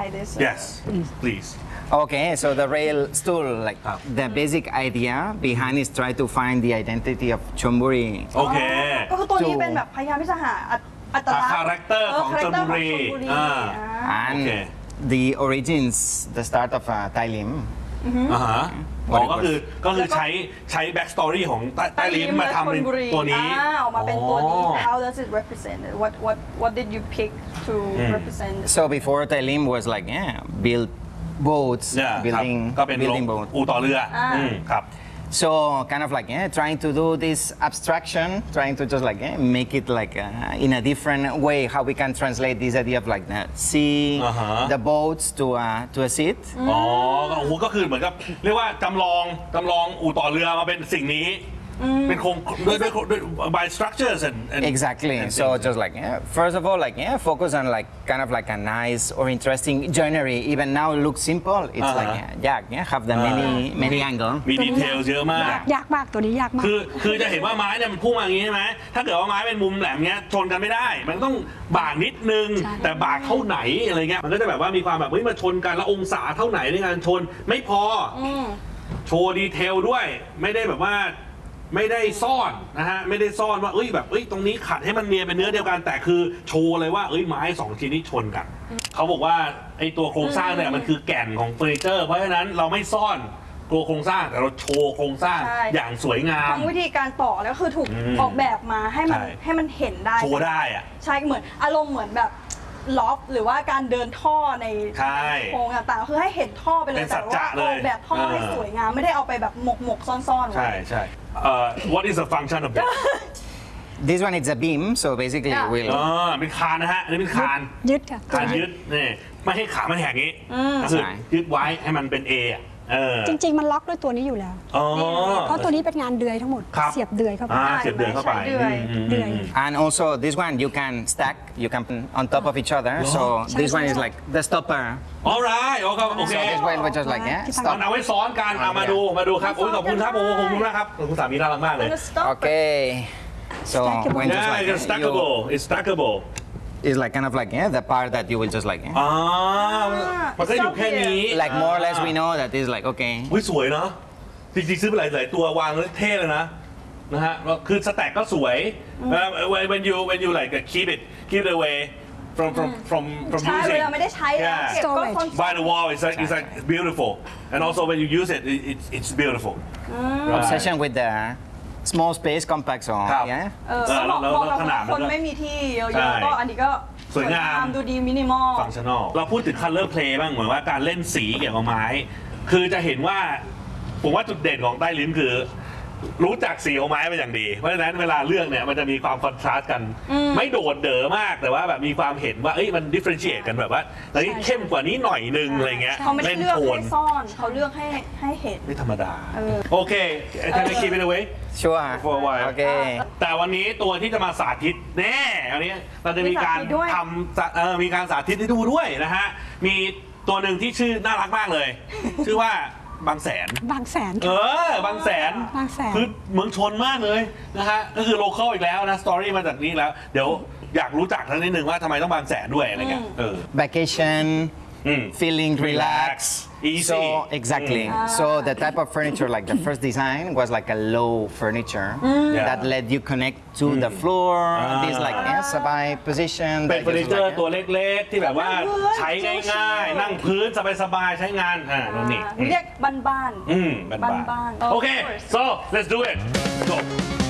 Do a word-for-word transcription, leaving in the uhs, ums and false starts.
try this. Yes please Okay, so the rail stool, like the basic idea behind is try to find the identity of Chonburi. โอเคก็คือตัวนี้เป็นแบบพยายามที่จะหาอัตลักษณ์คาแรคเตอร์ของชลบุรี And the origins, the start of uh, Thai Lim. อ่าฮะอ๋อก็คือก็คือใช้ใช้แบ็กสตอรี่ของใต้ลิ้มมาทำเป็นตัวนี้ออกมาเป็นตัวนี้ How does it represent what what what did you pick to represent So before Thai Lim was like yeah, build boats, building ก็เป็น building boats. อู่ต่อเรือครับ So kind of like yeah, trying to do this abstraction, trying to just like yeah, make it like uh, in a different way how we can translate this idea of like the sea, uh-huh. the boats to uh, to a seat. อ๋อโอ้โหก็คือเหมือนกับเรียกว่าจำลองจำลองอู่ต่อเรือมาเป็นสิ่งนี้เป็นโครงด้วยด้วยด้วย by structures and, and exactly and so just like yeah, first of all like yeah focus on like kind of like a nice or interesting joinery even now it looks simple it's uh-huh. like yeah, yeah yeah have the many many angle มีดีเทลเยอะมากยากมากตัวนี้ยากมากคือคือจะเห็นว่าไม้เนี่ยมันพุ่งมาอย่างนี้ใช่ไหมถ้าเกิดว่าไม้เป็นมุมแหลมเงี้ยชนกันไม่ได้มันต้องบากนิดนึงแต่บากเท่าไหนอะไรเงี้ยมันก็จะแบบว่ามีความแบบเฮ้ยมาชนกันแล้วองศาเท่าไหนในการชนไม่พอโชว์ดีเทลด้วยไม่ได้แบบว่าไม่ได้ซ่อนนะฮะไม่ได้ซ่อนว่าเอ้ยแบบเอ้ยตรงนี้ขัดให้มันเนียนเป็นเนื้อเดียวกันแต่คือโชว์เลยว่าเอ้ยไม้สองชิ้นนี้ชนกันเขาบอกว่าไอ้ตัวโครงสร้างเนี่ยมันคือแก่นของเฟอร์นิเจอร์เพราะฉะนั้นเราไม่ซ่อนตัวโครงสร้างแต่เราโชว์โครงสร้างอย่างสวยงามทั้งวิธีการต่อแล้วคือถูกออกแบบมาให้มันให้มันเห็นได้โชว์ได้อะใช่เหมือนอารมณ์เหมือนแบบล็อบหรือว่าการเดินท่อในโครงต่างๆคือให้เห็นท่อไปเลยแต่ว่าออกแบบท่อให้สวยงามไม่ได้เอาไปแบบหมกหมกซ่อนๆไว้ใช่ใช่ What is the function of this This one is a beam so basically yeah. will อ๋อเป็นคานนะฮะอันนี้เป็นคานยึดค่ะคานยึดนี่ไม่ให้ขามันแหกงี้ก็คือยึดไว้ให้มันเป็น A อ่ะจริงๆมันล็อกด้วยตัวนี้อยู่แล้วเพราะตัวนี้เป็นงานเดือยทั้งหมดเสียบเดือยเข้าไปเสียบเดือยเข้าไปเดือย and also this one you can stack you can put on top of each other so this one is like the stopper alright โอเคโอเค so this one was just like yeah เอาไว้ซ้อนกันเอามาดูมาดูครับโอ้ยขอบคุณครับโอ้ขอบคุณมากครับคุณสามีน่ารักมากเลย okay so when just like it's stackable it's stackable It's like kind of like yeah, the part that you will just like. อ่ามันก็อยู่แค่นี้ Like more or less we know that is like okay. อุ้ยสวยเนาะจริงๆซื้อไปหลายๆตัววางแล้วเท่เลยนะนะฮะคือสแต็กก็สวย when you when you like keep it keep it away from from from from using ใช่เวลาไม่ได้ใช้แล้วเก็บก็ by the wall it's like it's like beautiful and also when you use it it's it's beautiful obsession with the small space compact so yeah เออเหมาะกับคนไม่มีที่เยอะๆก็อันนี้ก็สวยงามดูดีมินิมอลฟังชั่นอลเราพูดถึง color play บ้างเหมือนว่าการเล่นสีเกี่ยวกับไม้คือจะเห็นว่าผมว่าจุดเด่นของใต้ลิ้นคือรู้จักสีของไม้เป็นอย่างดีเพราะฉะนั้นเวลาเลือกเนี่ยมันจะมีความคอนทราสต์กันไม่โดดเด่อมากแต่ว่าแบบมีความเห็นว่าเอ้ยมัน differentiate กันแบบว่าเฮ้ยเข้มกว่านี้หน่อยนึงอะไรเงี้ยเขาไม่ได้เลือกให้ซ่อนเขาเลือกให้ให้เห็นไม่ธรรมดาโอเคท่านคีไปเลยเว้ยชัวร์โอเคแต่วันนี้ตัวที่จะมาสาธิตแน่วันนี้เราจะมีการทำเอ่อมีการสาธิตให้ดูด้วยนะฮะมีตัวหนึ่งที่ชื่อน่ารักมากเลยชื่อว่าบางแสนบางแสนเออบางแสนบางแสนคือเมืองชนมากเลยนะฮะก็คือโลคอลอีกแล้วนะสตอรี่มาจากนี้แล้วเดี๋ยวอยากรู้จักทั้งนิดนึงว่าทำไมต้องบางแสนด้วยอะไรเงี้ยเออ vacation feeling relaxed easy so exactly so the type of furniture like the first design was like a low furniture that let you connect to the floor this like yes สบาย position เป็นเฟอร์นิเจอร์ตัวเล็กๆที่แบบว่าใช้ง่ายๆนั่งพื้นสบายๆใช้งานอ่าตรงนี้เรียกบ้านๆอืมบ้านๆโอเค so let's do it go